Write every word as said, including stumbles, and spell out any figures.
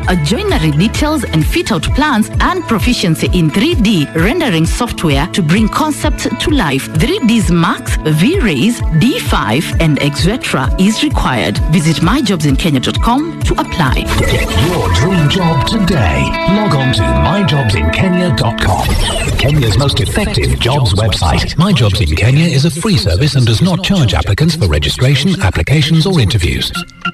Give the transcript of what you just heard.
uh, joinery details and fit-out plans, and proficiency in three D rendering software to bring concepts to life. three Ds Max, V-Rays, D five, and et cetera is required. Visit my jobs in kenya dot com to apply. Get your dream job today. Log on to my jobs in kenya dot com. Kenya's most effective jobs website. My Jobs in Kenya is a free service and does not charge applicants for registration, applications or interviews.